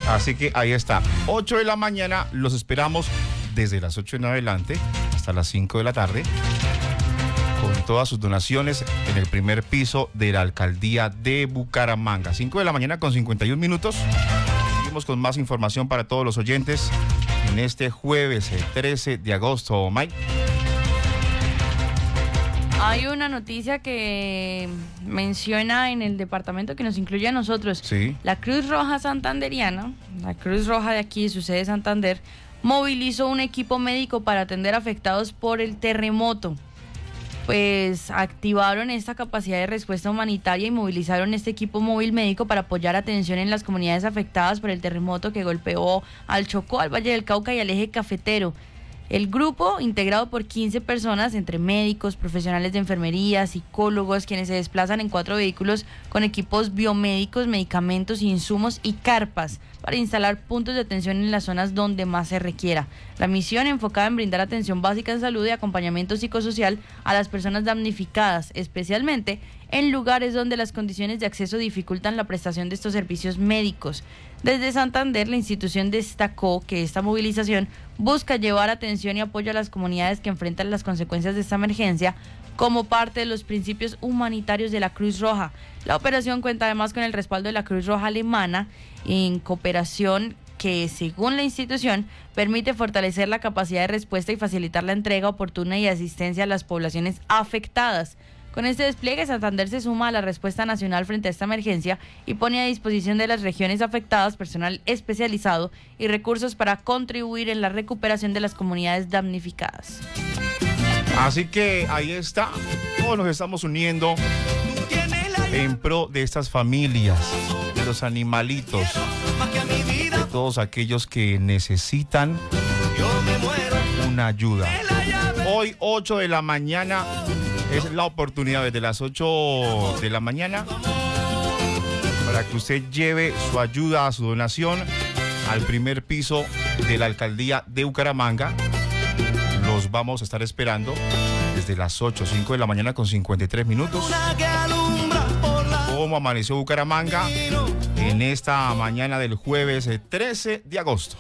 Así que ahí está, 8 de la mañana, los esperamos desde las 8 en adelante hasta las 5 de la tarde, con todas sus donaciones en el primer piso de la alcaldía de Bucaramanga. 5 de la mañana con 51 minutos. Seguimos con más información para todos los oyentes en este jueves 13 de agosto. Mike. Hay una noticia que menciona en el departamento que nos incluye a nosotros. Sí. La Cruz Roja Santanderiana, la Cruz Roja de aquí, su sede Santander, movilizó un equipo médico para atender afectados por el terremoto. Pues activaron esta capacidad de respuesta humanitaria y movilizaron este equipo móvil médico para apoyar atención en las comunidades afectadas por el terremoto que golpeó al Chocó, al Valle del Cauca y al eje cafetero. El grupo, integrado por 15 personas, entre médicos, profesionales de enfermería, psicólogos, quienes se desplazan en 4 vehículos con equipos biomédicos, medicamentos, insumos y carpas para instalar puntos de atención en las zonas donde más se requiera. La misión enfocada en brindar atención básica en salud y acompañamiento psicosocial a las personas damnificadas, especialmente en lugares donde las condiciones de acceso dificultan la prestación de estos servicios médicos. Desde Santander, la institución destacó que esta movilización busca llevar atención y apoyo a las comunidades que enfrentan las consecuencias de esta emergencia como parte de los principios humanitarios de la Cruz Roja. La operación cuenta además con el respaldo de la Cruz Roja Alemana en cooperación que, según la institución, permite fortalecer la capacidad de respuesta y facilitar la entrega oportuna y asistencia a las poblaciones afectadas. Con este despliegue, Santander se suma a la respuesta nacional frente a esta emergencia y pone a disposición de las regiones afectadas personal especializado y recursos para contribuir en la recuperación de las comunidades damnificadas. Así que ahí está, todos nos estamos uniendo en pro de estas familias, de los animalitos, de todos aquellos que necesitan una ayuda. Hoy, 8 de la mañana, es la oportunidad desde las 8 de la mañana para que usted lleve su ayuda, su donación al primer piso de la alcaldía de Bucaramanga. Los vamos a estar esperando desde las 8, 5 de la mañana con 53 minutos. ¿Cómo amaneció Bucaramanga en esta mañana del jueves 13 de agosto?